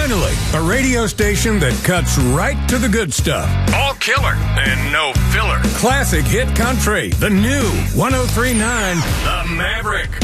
Finally, a radio station that cuts right to the good stuff. All killer and no filler. Classic hit country. The new 103.9 The Maverick.